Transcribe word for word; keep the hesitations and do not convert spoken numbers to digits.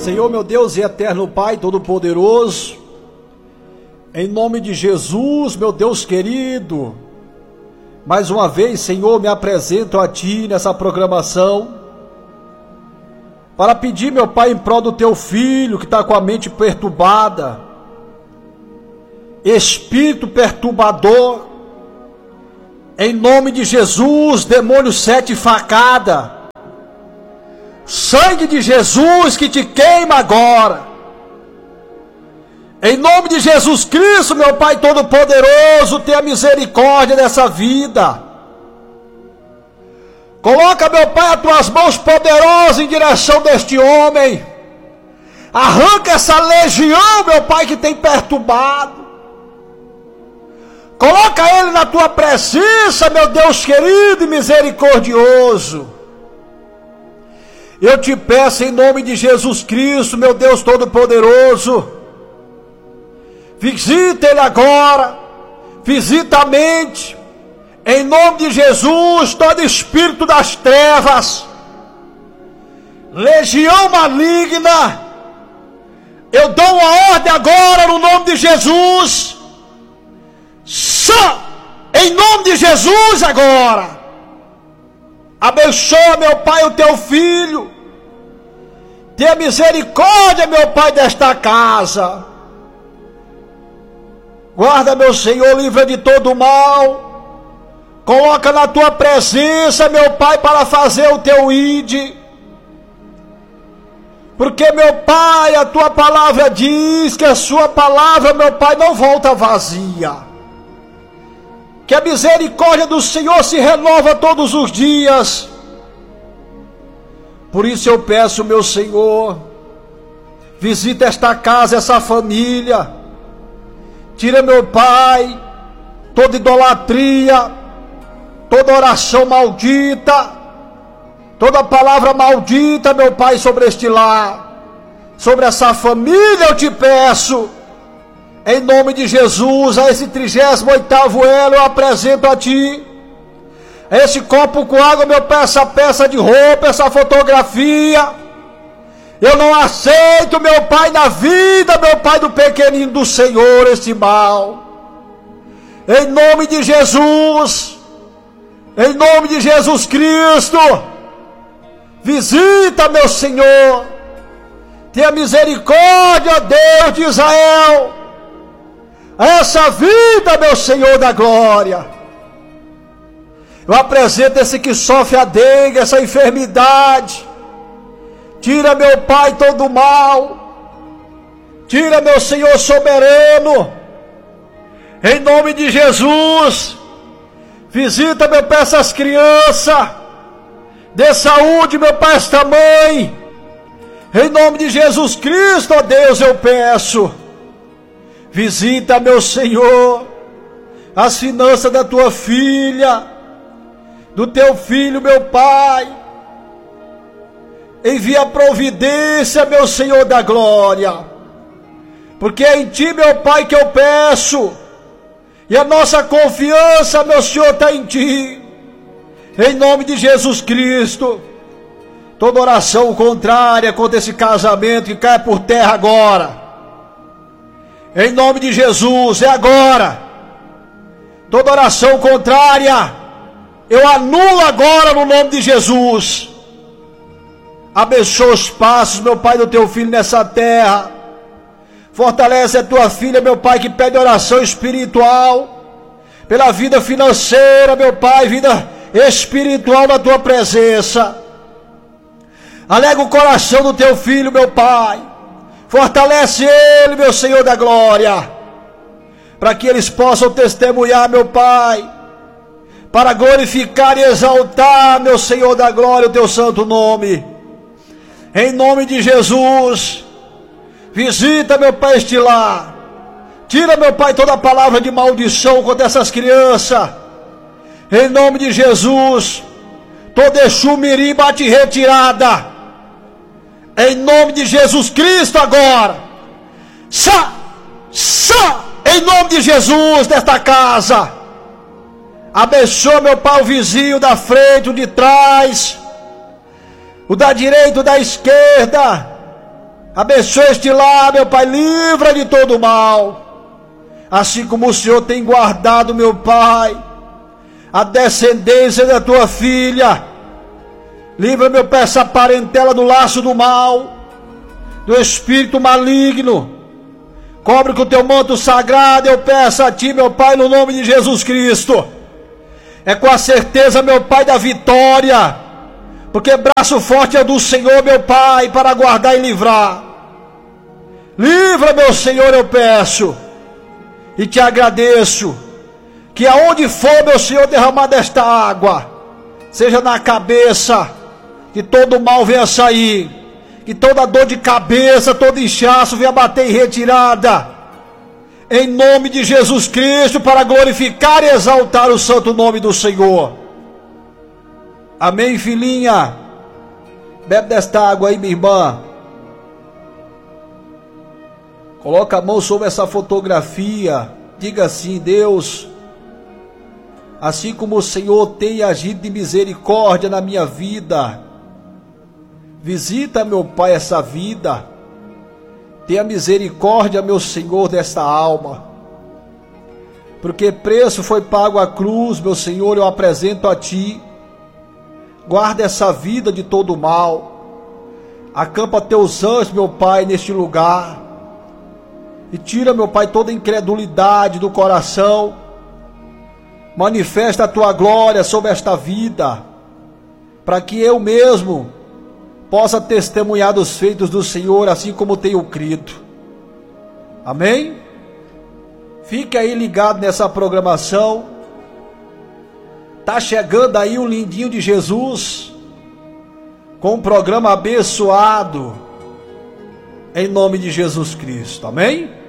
Senhor, meu Deus e eterno Pai Todo-Poderoso, em nome de Jesus, meu Deus querido, mais uma vez, Senhor, me apresento a Ti nessa programação, para pedir, meu Pai, em prol do Teu Filho, que está com a mente perturbada, espírito perturbador, em nome de Jesus, demônio sete facada, sangue de Jesus que te queima agora, em nome de Jesus Cristo, meu Pai Todo-Poderoso, tenha misericórdia dessa vida, coloca, meu Pai, as tuas mãos poderosas em direção deste homem, arranca essa legião, meu Pai, que tem perturbado, coloca ele na tua presença, meu Deus querido e misericordioso. Eu te peço em nome de Jesus Cristo, meu Deus Todo-Poderoso, visita ele agora, visita a mente, em nome de Jesus, todo espírito das trevas, legião maligna, eu dou uma ordem agora no nome de Jesus, só em nome de Jesus agora, abençoa, meu Pai, o teu filho, tenha misericórdia, meu Pai, desta casa, guarda, meu Senhor, livra de todo mal, coloca na tua presença, meu Pai, para fazer o teu ide, porque, meu Pai, a tua palavra diz que a sua palavra, meu Pai, não volta vazia, que a misericórdia do Senhor se renova todos os dias. Por isso eu peço, meu Senhor, visita esta casa, essa família, tira, meu Pai, toda idolatria, toda oração maldita, toda palavra maldita, meu Pai, sobre este lar, sobre essa família eu te peço, em nome de Jesus, a esse trigésimo oitavo elo eu apresento a Ti, esse copo com água, meu Pai, essa peça de roupa, essa fotografia, eu não aceito, meu Pai, na vida, meu Pai, do pequenino do Senhor, esse mal, em nome de Jesus, em nome de Jesus Cristo, visita, meu Senhor, tenha misericórdia, Deus de Israel, essa vida, meu Senhor da glória, eu apresento esse que sofre a dengue, essa enfermidade, tira, meu Pai, todo o mal, tira, meu Senhor soberano, em nome de Jesus, visita, meu Pai, essas crianças, dê saúde, meu Pai, esta mãe, em nome de Jesus Cristo, ó Deus, eu peço, visita, meu Senhor, as finanças da tua filha, do teu filho, meu Pai, envia providência, meu Senhor da glória, porque é em Ti, meu Pai, que eu peço, e a nossa confiança, meu Senhor, está em Ti, em nome de Jesus Cristo, toda oração contrária contra esse casamento que cai por terra agora, em nome de Jesus, é agora. Toda oração contrária, eu anulo agora no nome de Jesus. Abençoa os passos, meu Pai, do teu filho nessa terra. Fortalece a tua filha, meu Pai, que pede oração espiritual, pela vida financeira, meu Pai, vida espiritual na tua presença. Alega o coração do teu filho, meu Pai. Fortalece ele, meu Senhor da glória, para que eles possam testemunhar, meu Pai, para glorificar e exaltar, meu Senhor da glória, o teu santo nome. Em nome de Jesus, visita, meu Pai, este lar. Tira, meu Pai, toda palavra de maldição contra essas crianças. Em nome de Jesus, todo Exu Mirim bate retirada. Em nome de Jesus Cristo agora, só, só, em nome de Jesus desta casa, abençoa, meu Pai, o vizinho da frente, o de trás, o da direita, o da esquerda, Abençoa este lar, meu Pai, livra de todo mal. Assim como o Senhor tem guardado, meu Pai, a descendência da tua filha. Livra, meu Pai, essa parentela do laço do mal, do espírito maligno. Cobre com o teu manto sagrado, eu peço a ti, meu Pai, no nome de Jesus Cristo. É com a certeza, meu Pai, da vitória, porque braço forte é do Senhor, meu Pai, para guardar e livrar. Livra, meu Senhor, eu peço, e te agradeço, que aonde for, meu Senhor, derramar desta água, seja na cabeça, que todo mal venha sair, que toda dor de cabeça, todo inchaço venha bater em retirada, em nome de Jesus Cristo, para glorificar e exaltar o santo nome do Senhor. Amém, filhinha? Bebe desta água aí, minha irmã. Coloca a mão sobre essa fotografia. Diga assim: Deus, assim como o Senhor tem agido de misericórdia na minha vida, visita, meu Pai, essa vida. Tenha misericórdia, meu Senhor, desta alma. Porque preço foi pago à cruz, meu Senhor, eu apresento a Ti. Guarda essa vida de todo mal. Acampa Teus anjos, meu Pai, neste lugar. E tira, meu Pai, toda incredulidade do coração. Manifesta a Tua glória sobre esta vida, para que eu mesmo possa testemunhar dos feitos do Senhor, assim como tenho crido. Amém? Fique aí ligado nessa programação. Tá chegando aí o lindinho de Jesus, com um programa abençoado, em nome de Jesus Cristo. Amém?